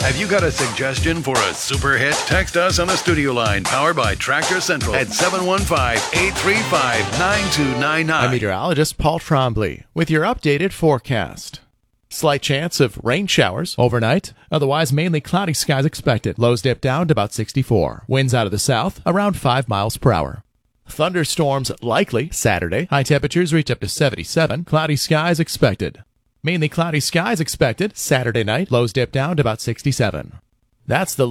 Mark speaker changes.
Speaker 1: Have you got a suggestion for a super hit? Text us on the studio line powered by Tractor Central at 715-835-9299.
Speaker 2: I'm meteorologist Paul Trombley with your updated forecast. Slight chance of rain showers overnight. Otherwise, mainly cloudy skies expected. Lows dip down to about 64. Winds out of the south around 5 miles per hour. Thunderstorms likely Saturday. High temperatures reach up to 77. Cloudy skies expected. Mainly cloudy skies expected Saturday night. Lows dip down to about 67. That's the